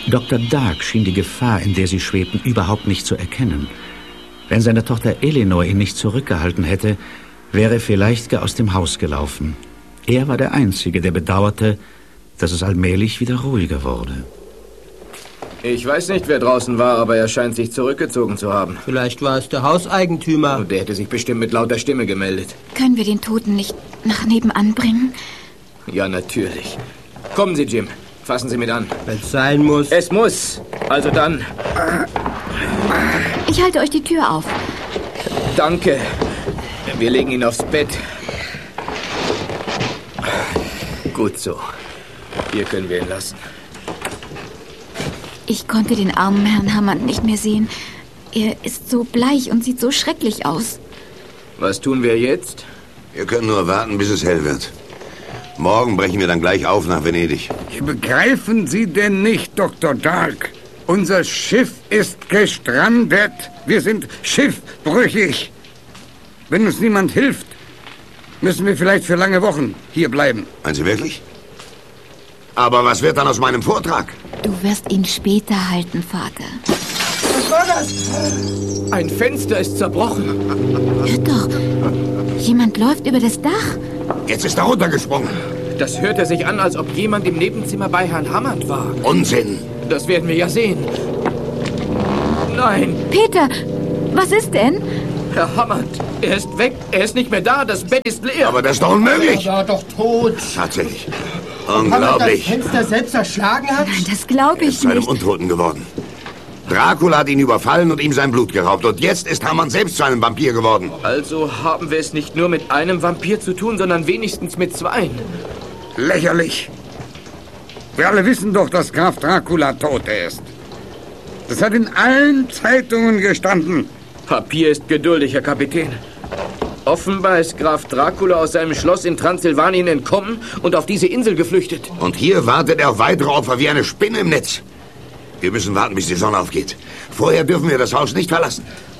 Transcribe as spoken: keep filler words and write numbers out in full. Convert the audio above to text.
Doktor Dark schien die Gefahr, in der sie schwebten, überhaupt nicht zu erkennen. Wenn seine Tochter Eleanor ihn nicht zurückgehalten hätte, wäre er vielleicht gar aus dem Haus gelaufen. Er war der Einzige, der bedauerte, dass es allmählich wieder ruhiger wurde. Ich weiß nicht, wer draußen war, aber er scheint sich zurückgezogen zu haben. Vielleicht war es der Hauseigentümer. Und der hätte sich bestimmt mit lauter Stimme gemeldet. Können wir den Toten nicht nach nebenan bringen? Ja, natürlich. Kommen Sie, Jim. Fassen Sie mit an. Wenn es sein muss. Es muss. Also dann. Ich halte euch die Tür auf. Danke. Wir legen ihn aufs Bett. Gut so. Hier können wir ihn lassen. Ich konnte den armen Herrn Hammond nicht mehr sehen. Er ist so bleich und sieht so schrecklich aus. Was tun wir jetzt? Wir können nur warten, bis es hell wird. Morgen brechen wir dann gleich auf nach Venedig. Begreifen Sie denn nicht, Doktor Dark? Unser Schiff ist gestrandet. Wir sind schiffbrüchig. Wenn uns niemand hilft, müssen wir vielleicht für lange Wochen hier bleiben. Meinen Sie wirklich? Aber was wird dann aus meinem Vortrag? Du wirst ihn später halten, Vater. Was war das? Ein Fenster ist zerbrochen. Hört doch. Jemand läuft über das Dach. Jetzt ist er runtergesprungen. Das hörte sich an, als ob jemand im Nebenzimmer bei Herrn Hammond war. Unsinn. Das werden wir ja sehen. Nein. Peter, was ist denn? Herr Hammond, er ist weg. Er ist nicht mehr da. Das Bett ist leer. Aber das ist doch unmöglich. Er war doch tot. Tatsächlich. Unglaublich. Unglaublich. Ob das Fenster selbst zerschlagen hat? Nein, das glaube Er ich ist zu einem nicht. Untoten geworden. Dracula hat ihn überfallen und ihm sein Blut geraubt. Und jetzt ist Hammond selbst zu einem Vampir geworden. Also haben wir es nicht nur mit einem Vampir zu tun, sondern wenigstens mit zweien. Lächerlich. Wir alle wissen doch, dass Graf Dracula tot ist. Das hat in allen Zeitungen gestanden. Papier ist geduldig, Herr Kapitän. Offenbar ist Graf Dracula aus seinem Schloss in Transsilvanien entkommen und auf diese Insel geflüchtet. Und hier wartet er auf weitere Opfer wie eine Spinne im Netz. Wir müssen warten, bis die Sonne aufgeht. Vorher dürfen wir das Haus nicht verlassen.